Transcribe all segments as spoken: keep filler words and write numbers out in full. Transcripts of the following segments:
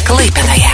Klaipėdoje.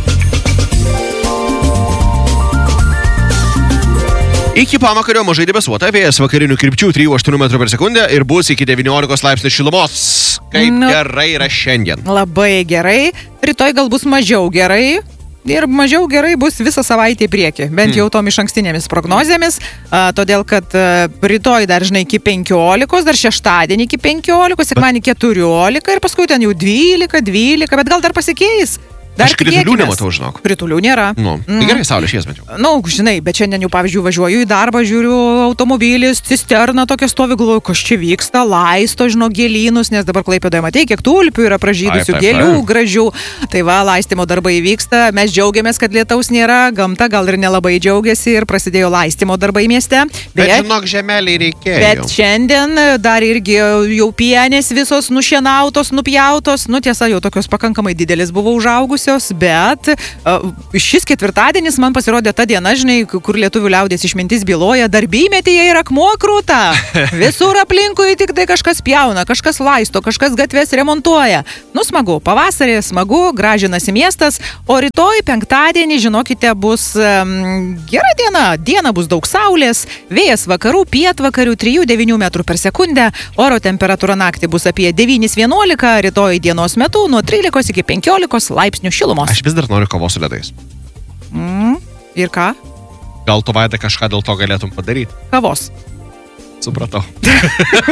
Iki pamakario mažai debesuota, vėjas vakarinių krypčių trijų aštuonių metrų per sekundę ir bus iki devyniolikos laipsnių šilumos. Kaip Nu. gerai yra šiandien. Labai gerai. Rytoj gal bus mažiau gerai. Ir mažiau gerai bus visą savaitę į priekį, bent jau tom iš ankstinėmis prognozėmis, a, todėl kad a, rytoj dar žinai iki penkiolikos, dar šeštadienį iki penkiolikos, sekmanį keturiolika ir paskui ten jau dvylika, dvylika, bet gal dar pasikeis. Dar Aš kritulių nematau, žinok. Kritulių nėra. Nu, tai gerai, saulė švies bent jau. Na, nu, žinai, bet šiandien jau, pavyzdžiui, važiuoju į darbą, žiūriu automobilis, cisterna tokia stovi, galvoju, kas čia vyksta, laisto, žinau, gėlynus, nes dabar Klaipėdoje matei, kiek tulpių yra pražydusių, Taip, taip, gėlių taip. gražių. Tai va, laistymo darbai vyksta, mes džiaugiamės, kad lietaus nėra, gamta gal ir nelabai džiaugiasi ir prasidėjo laistymo darbai mieste. Bet žinok, žemeliai reikėjo. Bet šiandien dar irgi jau pienės visos nušienautos, nupjautos, nu tiesa, jau tokios pakankamai didelis buvo užaugusios, bet uh, šis ketvirtadienis man pasirodė ta diena, žinai, kur lietuvių liaudės išmintis byloja, darbymetyje ir akmuo krūta. Visur aplinkui tik tai kažkas pjauna, kažkas laisto, kažkas gatves remontuoja. Nu smagu, pavasarį smagu, gražinasi miestas, o rytoj penktadienį, žinokite, bus um, gera diena. Diena bus daug saulės, vėjas vakarų, pietvakarių trijų devynių metrų per sekundę, oro temperatūra naktį bus apie devyni vienuolika, rytoj dienos metu nuo trylikos iki penkiolikos laipsnių šilumos. Aš vis dar noriu kavos su ledais. Mm, ir ką? Gal tu, Vaida, kažką dėl to galėtum padaryti? Kavos. Supratau.